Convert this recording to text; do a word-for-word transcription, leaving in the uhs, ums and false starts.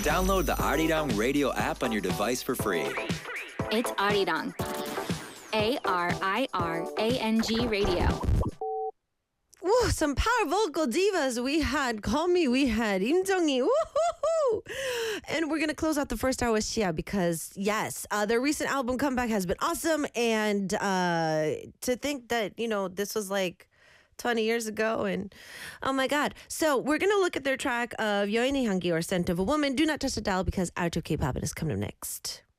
Download the Arirang Radio app on your device for free. It's Arirang. A R I R A N G Radio. Woo, some power vocal divas. We had Call Me, we had Im Jung-hee. Woo-hoo-hoo. And we're going to close out the first hour with Shia because, yes, uh, their recent album comeback has been awesome. And uh, to think that, you know, this was like twenty years ago and oh my God. So we're going to look at their track of Yoin의 향기 or Scent of a Woman. Do not touch the dial because Art of K-pop is coming up next.